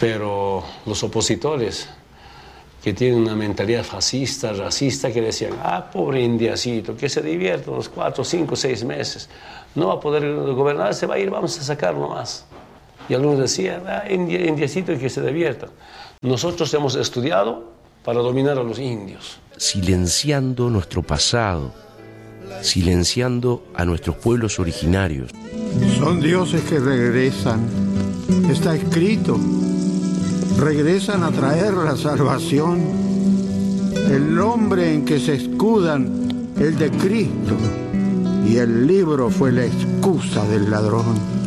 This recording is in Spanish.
Pero los opositores, que tienen una mentalidad fascista, racista, que decían, pobre indiecito, que se divierta unos 4, 5, 6 meses, no va a poder gobernar, se va a ir, vamos a sacarlo más. Y algunos decían, indiecito, que se divierta. Nosotros hemos estudiado para dominar a los indios. Silenciando nuestro pasado, silenciando a nuestros pueblos originarios. Son dioses que regresan, está escrito. Regresan a traer la salvación, el nombre en que se escudan, el de Cristo, y el libro fue la excusa del ladrón.